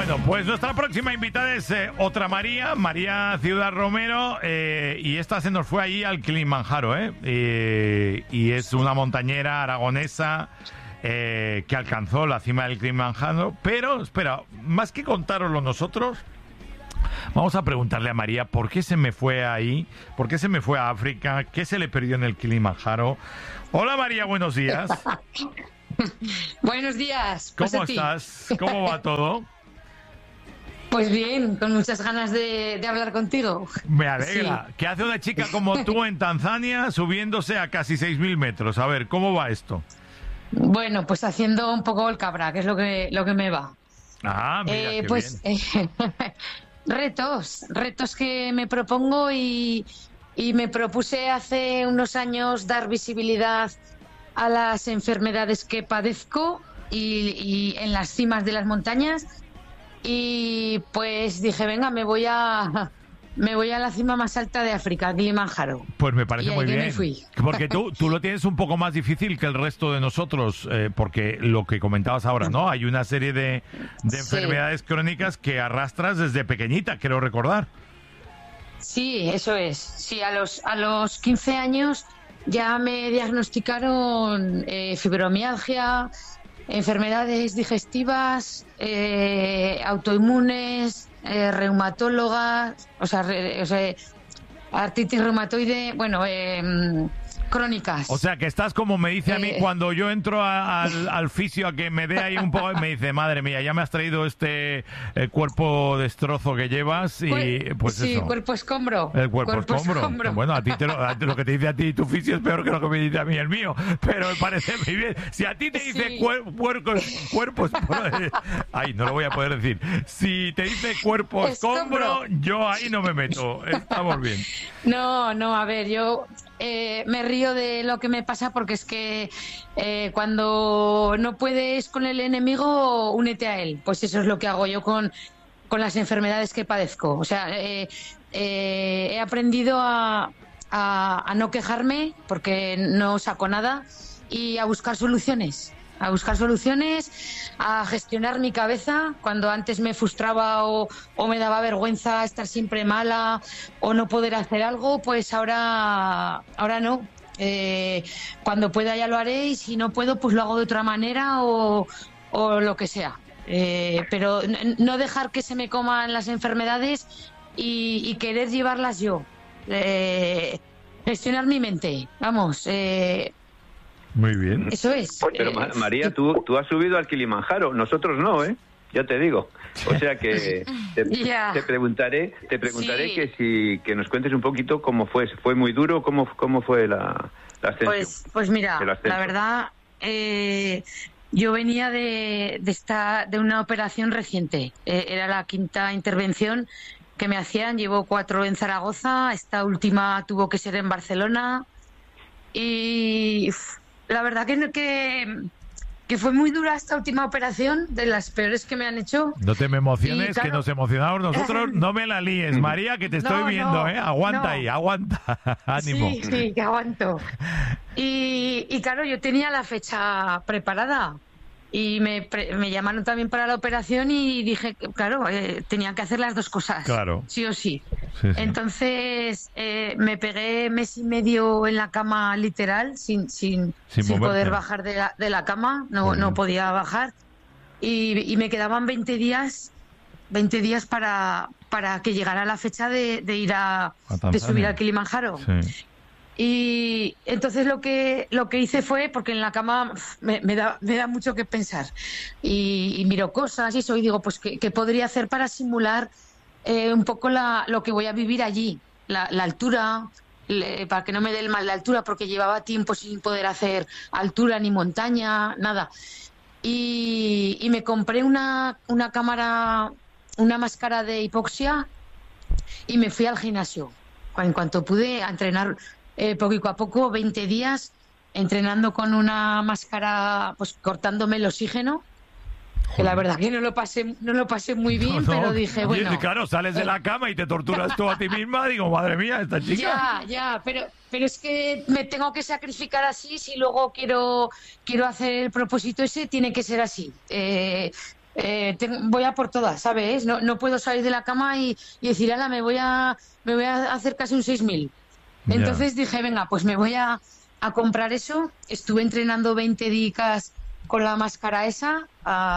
Bueno, pues nuestra próxima invitada es otra María Ciudad Romero, y esta se nos fue ahí al Kilimanjaro, y es una montañera aragonesa que alcanzó la cima del Kilimanjaro, pero, espera, más que contároslo nosotros, vamos a preguntarle a María por qué se me fue ahí, por qué se me fue a África, qué se le perdió en el Kilimanjaro. Hola María, buenos días. Buenos días. Pues ¿Cómo estás? ¿Cómo va todo? Pues bien, con muchas ganas de hablar contigo. Me alegra. Sí. ¿Qué hace una chica como tú en Tanzania subiéndose a casi 6.000 metros? A ver, ¿cómo va esto? Bueno, pues haciendo un poco el cabra, que es lo que me va. Ah, mira, qué pues bien. retos que me propongo y me propuse hace unos años dar visibilidad a las enfermedades que padezco y en las cimas de las montañas. Y pues dije, venga, me voy a la cima más alta de África, Kilimanjaro. Pues me parece y muy ahí bien. me fui. Porque tú lo tienes un poco más difícil que el resto de nosotros, porque lo que comentabas ahora, ¿no? Hay una serie de enfermedades crónicas que arrastras desde pequeñita, quiero recordar. Sí, eso es. Sí, a los 15 años ya me diagnosticaron fibromialgia, enfermedades digestivas, autoinmunes, reumatólogas, o sea, artritis reumatoide, bueno, crónicas. O sea, que estás como me dice a mí cuando yo entro al fisio a que me dé ahí un poco, y me dice, madre mía, ya me has traído este cuerpo destrozo que llevas y pues sí, eso. cuerpo escombro. El cuerpo escombro. Bueno, a ti lo que te dice a ti tu fisio es peor que lo que me dice a mí el mío, pero me parece muy bien. Si a ti te dice cuerpos, ay, no lo voy a poder decir. Si te dice cuerpo escombro, yo ahí no me meto. Estamos bien. No, a ver, yo me río de lo que me pasa porque es que cuando no puedes con el enemigo, únete a él. Pues eso es lo que hago yo con las enfermedades que padezco. O sea, he aprendido a no quejarme porque no saco nada y a buscar soluciones. A gestionar mi cabeza cuando antes me frustraba o me daba vergüenza estar siempre mala o no poder hacer algo, pues ahora no. Cuando pueda ya lo haré y si no puedo pues lo hago de otra manera o lo que sea. Pero no dejar que se me coman las enfermedades y querer llevarlas yo. Gestionar mi mente, vamos. Muy bien. Eso es. Pero María, tú has subido al Kilimanjaro, nosotros no, ya te digo. O sea que te preguntaré sí. que nos cuentes un poquito cómo fue muy duro, cómo fue la ascensión. Pues mira, la verdad, yo venía de una operación reciente. Era la quinta intervención que me hacían. Llevo 4 en Zaragoza, esta última tuvo que ser en Barcelona y la verdad que fue muy dura esta última operación, de las peores que me han hecho. No te me emociones, claro, que nos emocionamos nosotros. No me la líes, María, que te estoy viendo, Aguanta ahí, aguanta. Ánimo. Sí, que aguanto. Y claro, yo tenía la fecha preparada. Y me llamaron también para la operación y dije, claro, tenían que hacer las dos cosas, claro, sí o sí. Sí. Entonces me pegué 1.5 meses en la cama, literal, sin poder bajar de la cama, no podía bajar. Y me quedaban 20 días para que llegara la fecha de ir de subir al Kilimanjaro. Sí. Y entonces lo que hice fue, porque en la cama me da mucho que pensar y miro cosas y eso, y digo, pues ¿qué podría hacer para simular un poco lo que voy a vivir allí? La altura, para que no me dé el mal la altura, porque llevaba tiempo sin poder hacer altura ni montaña, nada. Y me compré una cámara, una máscara de hipoxia y me fui al gimnasio. En cuanto pude, a entrenar poquito a poco, 20 días entrenando con una máscara, pues cortándome el oxígeno. Que la verdad que no lo pasé muy bien, pero dije, bueno. Claro, sales de la cama y te torturas tú a ti misma. Digo, madre mía, esta chica. Ya, pero es que me tengo que sacrificar así. Si luego quiero hacer el propósito ese, tiene que ser así. voy a por todas, ¿sabes? No puedo salir de la cama y decir, ala, me voy a hacer casi un 6.000. Entonces dije, venga, pues me voy a comprar eso. Estuve entrenando 20 días con la máscara esa,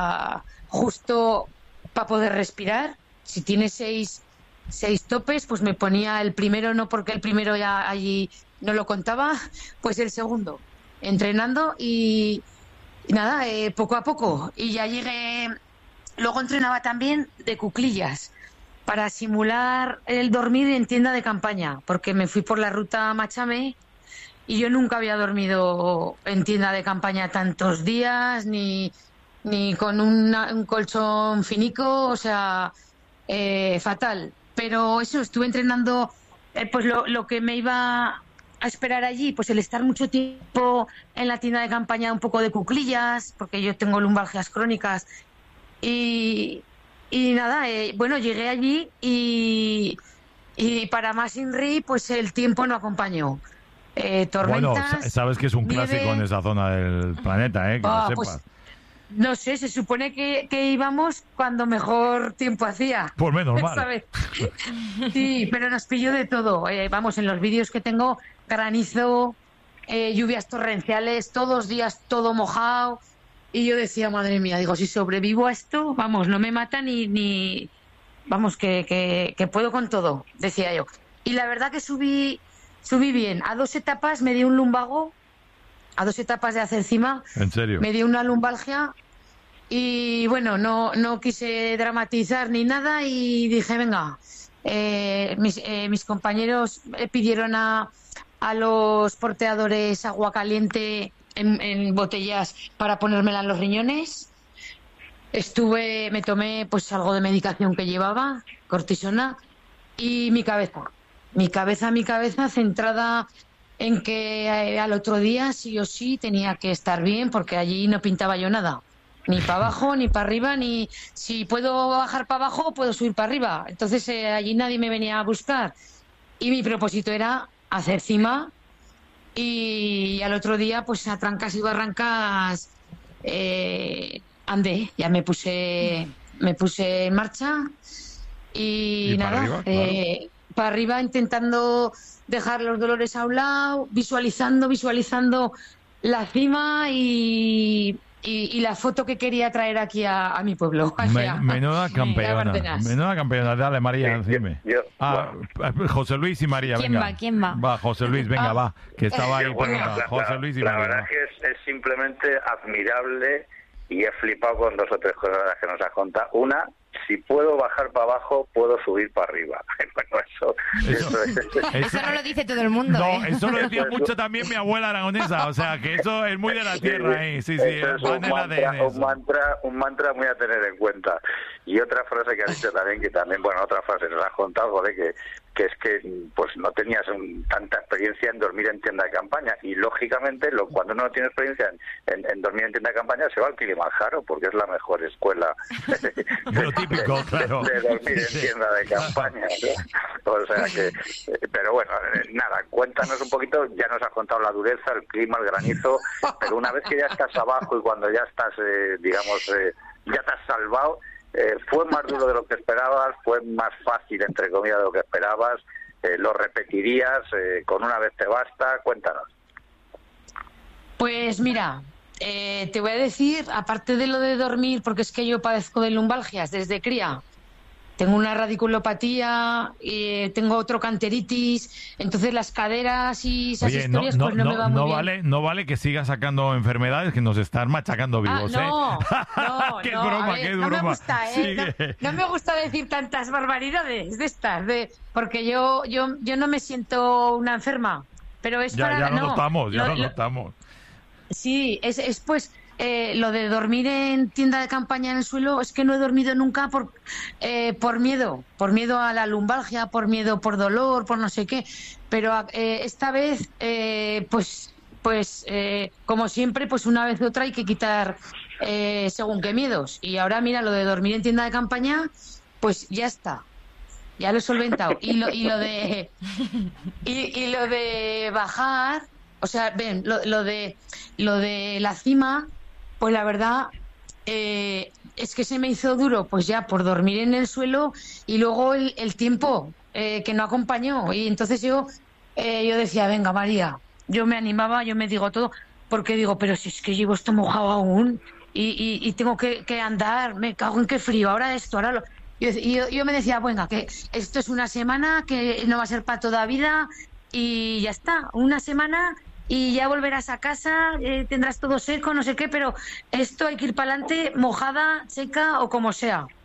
justo para poder respirar. Si tiene 6 topes, pues me ponía el primero, no porque el primero ya allí no lo contaba, pues el segundo, entrenando y nada, poco a poco. Y ya llegué, luego entrenaba también de cuclillas para simular el dormir en tienda de campaña, porque me fui por la ruta Machame y yo nunca había dormido en tienda de campaña tantos días, ni con un colchón finico, o sea, fatal. Pero eso, estuve entrenando, pues lo que me iba a esperar allí, pues el estar mucho tiempo en la tienda de campaña, un poco de cuclillas, porque yo tengo lumbalgias crónicas. Y nada, bueno, llegué allí y para más Inri, pues el tiempo no acompañó. Tormentas. Bueno, sabes que es un clásico nieve. en esa zona del planeta, que lo sepas. Pues, no sé, se supone que íbamos cuando mejor tiempo hacía. Pues menos mal. ¿Sabes? Sí, pero nos pilló de todo. Vamos, en los vídeos que tengo, granizo, lluvias torrenciales, todos los días todo mojado. Y yo decía, madre mía, digo, si sobrevivo a esto, vamos, no me mata ni vamos, que puedo con todo, decía yo. Y la verdad que subí bien. A 2 etapas me dio un lumbago, a 2 etapas de hacer cima. ¿En serio? Me dio una lumbalgia y bueno, no quise dramatizar ni nada y dije, venga, mis compañeros pidieron a los porteadores agua caliente en botellas para ponérmela en los riñones. Me tomé pues algo de medicación que llevaba, cortisona, y mi cabeza centrada en que al otro día sí o sí tenía que estar bien, porque allí no pintaba yo nada, ni para abajo ni para arriba, ni si puedo bajar para abajo puedo subir para arriba. Entonces allí nadie me venía a buscar y mi propósito era hacer cima. Y al otro día, pues a trancas y barrancas, andé, ya me puse en marcha y nada, para arriba, claro. para arriba intentando dejar los dolores a un lado, visualizando la cima y la foto que quería traer aquí a mi pueblo. Menuda campeona. Dale, María, dime. José Luis y María, venga. ¿Quién va? Va, José Luis, venga, va. Que estaba ahí. Bueno, José Luis y la María. verdad que es simplemente admirable y he flipado con 2 o 3 cosas que nos has contado. Una, si puedo bajar para abajo, puedo subir para arriba. Bueno, Eso no lo dice todo el mundo. No, eso lo decía mucho también mi abuela aragonesa. O sea, que eso es muy de la tierra. Sí, es un mantra muy a tener en cuenta. Y otra frase que has dicho también, otra frase nos has contado, joder, que es que pues no tenías tanta experiencia en dormir en tienda de campaña. Y lógicamente, cuando uno no tiene experiencia en dormir en tienda de campaña, se va al Kilimanjaro, porque es la mejor escuela lo típico, claro. de dormir en tienda de campaña, ¿no? O sea que, pero bueno, nada, cuéntanos un poquito. Ya nos has contado la dureza, el clima, el granizo, pero una vez que ya estás abajo y cuando ya estás, ya te has salvado, ¿fue más duro de lo que esperabas? ¿Fue más fácil, entre comillas, de lo que esperabas? ¿Lo repetirías? ¿Con una vez te basta? Cuéntanos. Pues mira, te voy a decir, aparte de lo de dormir, porque es que yo padezco de lumbalgias desde cría. Tengo una radiculopatía, tengo trochanteritis, entonces las caderas y esas historias pues no me va muy bien. No vale que sigas sacando enfermedades, que nos están machacando vivos, no, qué no, broma, ver, qué no broma. me gusta, no me gusta decir tantas barbaridades de estas, porque yo no me siento una enferma, pero es para... Ya lo notamos. Sí, es pues... lo de dormir en tienda de campaña en el suelo es que no he dormido nunca por miedo a la lumbalgia, por dolor, por no sé qué, pero esta vez pues como siempre, pues una vez u otra hay que quitar según qué miedos. Y ahora mira, lo de dormir en tienda de campaña, pues ya está, ya lo he solventado. Y lo de bajar, o sea, ven, lo de la cima, pues la verdad, es que se me hizo duro, pues ya por dormir en el suelo y luego el tiempo que no acompañó. Y entonces yo decía, venga María, yo me animaba, yo me digo todo, porque digo, pero si es que llevo esto mojado aún y tengo que andar, me cago en qué frío, ahora esto, ahora lo... Yo me decía, venga, que esto es una semana, que no va a ser para toda vida y ya está, una semana y ya volverás a casa, tendrás todo seco, no sé qué, pero esto hay que ir para adelante, mojada, seca o como sea.